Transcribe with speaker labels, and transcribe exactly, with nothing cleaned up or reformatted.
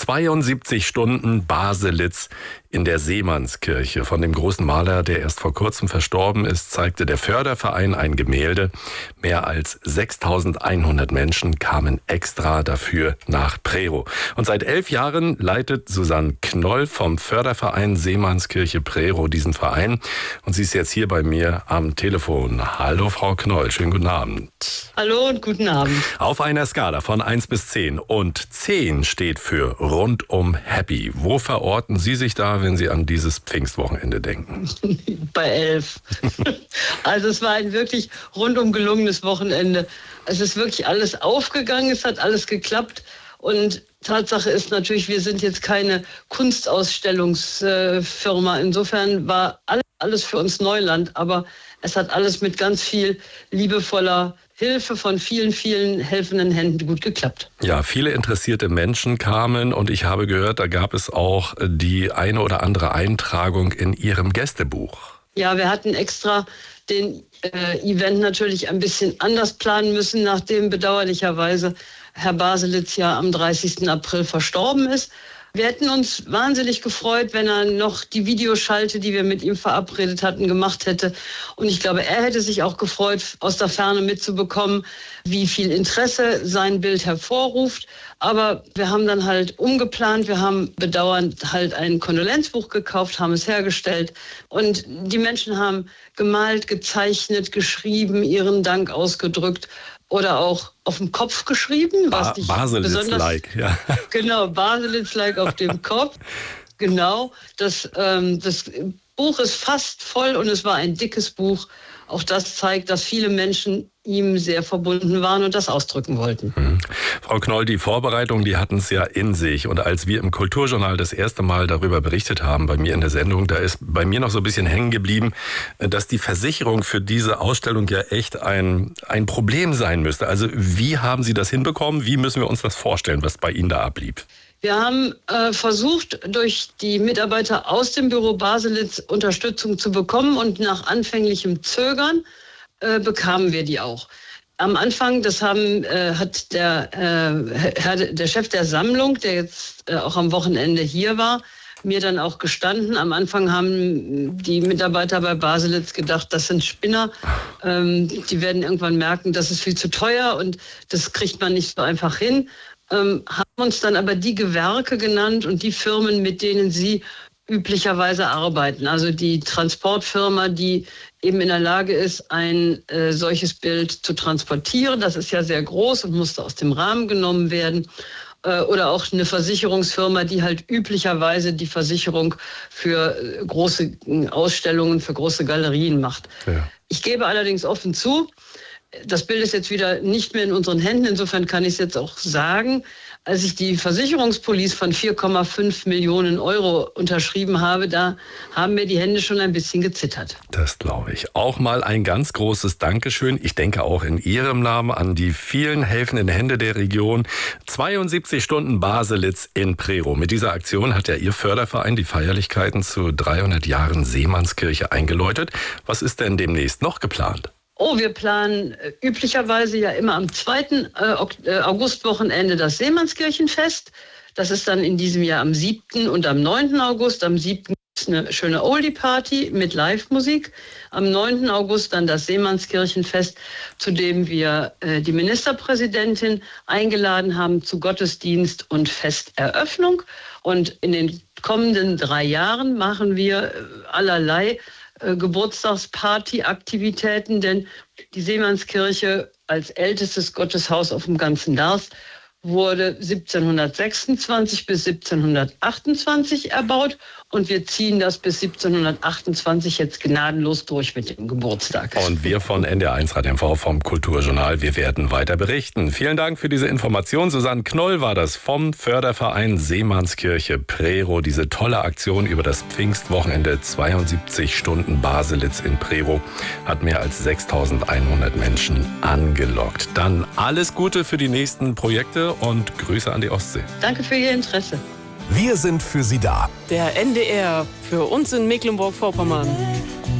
Speaker 1: zweiundsiebzig Stunden Baselitz in der Seemannskirche. Von dem großen Maler, der erst vor kurzem verstorben ist, zeigte der Förderverein ein Gemälde. Mehr als sechstausendeinhundert Menschen kamen extra dafür nach Prerow. Und seit elf Jahren leitet Susanne Knoll vom Förderverein Seemannskirche Prerow diesen Verein. Und sie ist jetzt hier bei mir am Telefon. Hallo Frau Knoll, schönen guten Abend.
Speaker 2: Hallo und guten Abend.
Speaker 1: Auf einer Skala von eins bis zehn und zehn steht für rundum happy. Wo verorten Sie sich da, wenn Sie an dieses Pfingstwochenende denken?
Speaker 2: Bei elf. Also es war ein wirklich rundum gelungenes Wochenende. Es ist wirklich alles aufgegangen, es hat alles geklappt. Und Tatsache ist natürlich, wir sind jetzt keine Kunstausstellungsfirma. Insofern war alles für uns Neuland, aber es hat alles mit ganz viel liebevoller Hilfe von vielen, vielen helfenden Händen gut geklappt.
Speaker 1: Ja, viele interessierte Menschen kamen und ich habe gehört, da gab es auch die eine oder andere Eintragung in Ihrem Gästebuch.
Speaker 2: Ja, wir hatten extra den äh, Event natürlich ein bisschen anders planen müssen, nachdem bedauerlicherweise Herr Baselitz ja am dreißigsten April verstorben ist. Wir hätten uns wahnsinnig gefreut, wenn er noch die Videoschalte, die wir mit ihm verabredet hatten, gemacht hätte. Und ich glaube, er hätte sich auch gefreut, aus der Ferne mitzubekommen, wie viel Interesse sein Bild hervorruft. Aber wir haben dann halt umgeplant. Wir haben bedauernd halt ein Kondolenzbuch gekauft, haben es hergestellt. Und die Menschen haben gemalt, gezeichnet, geschrieben, ihren Dank ausgedrückt. Oder auch auf dem Kopf geschrieben.
Speaker 1: Ba Baselitz-like, ja.
Speaker 2: Genau, Baselitz-like auf dem Kopf. Genau, das, ähm, das Buch ist fast voll und es war ein dickes Buch. Auch das zeigt, dass viele Menschen ihm sehr verbunden waren und das ausdrücken wollten.
Speaker 1: Mhm. Frau Knoll, die Vorbereitungen, die hatten es ja in sich. Und als wir im Kulturjournal das erste Mal darüber berichtet haben, bei mir in der Sendung, da ist bei mir noch so ein bisschen hängen geblieben, dass die Versicherung für diese Ausstellung ja echt ein, ein Problem sein müsste. Also wie haben Sie das hinbekommen? Wie müssen wir uns das vorstellen, was bei Ihnen da ablief?
Speaker 2: Wir haben äh, versucht, durch die Mitarbeiter aus dem Büro Baselitz Unterstützung zu bekommen und nach anfänglichem Zögern äh, bekamen wir die auch. Am Anfang, das haben, äh, hat der, äh, Herr, der Chef der Sammlung, der jetzt äh, auch am Wochenende hier war, mir dann auch gestanden. Am Anfang haben die Mitarbeiter bei Baselitz gedacht, das sind Spinner. Ähm, die werden irgendwann merken, das ist viel zu teuer und das kriegt man nicht so einfach hin. Ähm, haben uns dann aber die Gewerke genannt und die Firmen, mit denen sie üblicherweise arbeiten. Also die Transportfirma, die eben in der Lage ist, ein äh, solches Bild zu transportieren. Das ist ja sehr groß und musste aus dem Rahmen genommen werden. Äh, oder auch eine Versicherungsfirma, die halt üblicherweise die Versicherung für äh, große Ausstellungen, für große Galerien macht. Ja. Ich gebe allerdings offen zu, das Bild ist jetzt wieder nicht mehr in unseren Händen. Insofern kann ich es jetzt auch sagen. Als ich die Versicherungspolice von vier Komma fünf Millionen Euro unterschrieben habe, da haben mir die Hände schon ein bisschen gezittert.
Speaker 1: Das glaube ich. Auch mal ein ganz großes Dankeschön. Ich denke auch in Ihrem Namen an die vielen helfenden Hände der Region. zweiundsiebzig Stunden Baselitz in Prerow. Mit dieser Aktion hat ja Ihr Förderverein die Feierlichkeiten zu dreihundert Jahren Seemannskirche eingeläutet. Was ist denn demnächst noch geplant?
Speaker 2: Oh, wir planen äh, üblicherweise ja immer am zweiten Äh, Augustwochenende das Seemannskirchenfest. Das ist dann in diesem Jahr am siebten und am neunten August. Am siebten ist eine schöne Oldie-Party mit Live-Musik. Am neunten August dann das Seemannskirchenfest, zu dem wir äh, die Ministerpräsidentin eingeladen haben zu Gottesdienst und Festeröffnung. Und in den kommenden drei Jahren machen wir äh, allerlei Geburtstagsparty-Aktivitäten, denn die Seemannskirche als ältestes Gotteshaus auf dem ganzen Darß wurde siebzehnhundertsechsundzwanzig bis siebzehnhundertachtundzwanzig erbaut und wir ziehen das bis siebzehnhundertachtundzwanzig jetzt gnadenlos durch mit dem Geburtstag.
Speaker 1: Und wir von N D R eins Radio M V vom Kulturjournal, wir werden weiter berichten. Vielen Dank für diese Information. Susanne Knoll war das vom Förderverein Seemannskirche Prerow. Diese tolle Aktion über das Pfingstwochenende, zweiundsiebzig Stunden Baselitz in Prerow, hat mehr als sechstausendeinhundert Menschen angelockt. Dann alles Gute für die nächsten Projekte und Grüße an die Ostsee.
Speaker 2: Danke für Ihr Interesse.
Speaker 3: Wir sind für Sie da.
Speaker 4: Der N D R für uns in Mecklenburg-Vorpommern.